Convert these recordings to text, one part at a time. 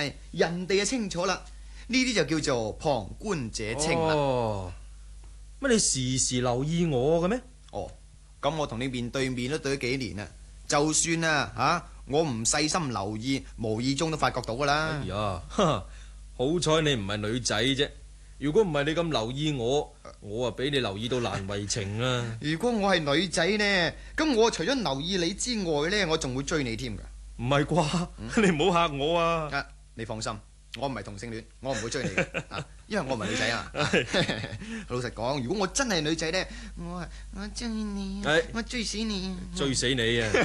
人哋就清楚啦。呢啲就叫做旁觀者清啦。 哦，乜你時時留意我嘅咩？ 哦，咁我同你面對面都對咗幾年啦，就算我唔細心留意，無意中都發覺到噶啦。 哎呀，好彩你唔係女仔啫。如果唔係你咁留意我啊俾你留意到難為情啦。 如果我係女仔呢，咁我除咗留意你之外呢，我仲會追你添噶。 唔係啩？你唔好嚇我啊！ 你放心，我唔係同性戀，我唔會追你嘅因為我唔係女仔啊。老實講，如果我真係女仔呢，我中意你，我追死你， 追死你啊！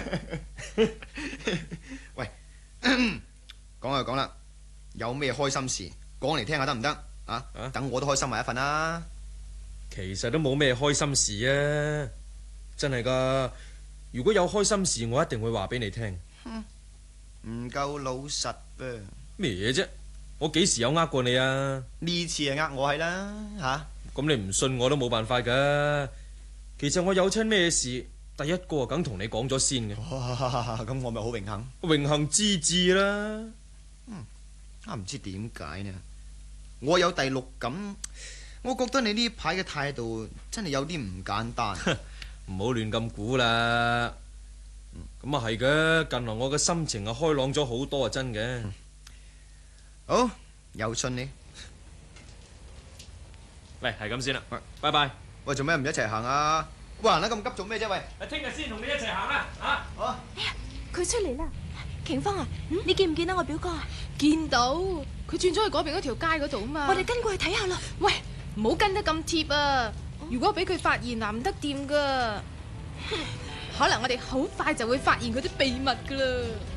喂，講就講啦，有咩開心事講嚟聽下得唔得？等我都開心埋一份啦。 其實都冇咩開心事啊，真係噶。如果有開心事，我一定會話俾你聽。 唔夠老實噃。 咩嘢啫？我幾時有呃過你啊？ 呢次係呃我係啦吓。 咁你唔信我都冇辦法噶。其實我有親咩事，第一個梗同你講咗先嘅。 哇，咁我咪好榮幸。 榮幸之至啦。 唔知點解呢？我有第六感，我覺得你呢排嘅態度真係有啲唔簡單。 唔好亂咁估啦。咁啊係嘅，近來我嘅心情啊開朗咗好多啊，真嘅。 好，又信你。 喂，係咁先啦。拜拜。 喂，做咩唔一齊行啊？喂，行得咁急做咩啫？喂， 聽日先同你一齊行啦。 好。 哎呀，佢出嚟啦！瓊芳啊，你見唔見到我表哥啊？ 見到，佢轉咗去嗰邊嗰條街嗰度啊嘛。 我哋跟過去睇下咯。 喂，唔好跟得咁貼啊！如果俾佢發現唔得掂噶，可能我哋好快就會發現佢啲秘密噶啦。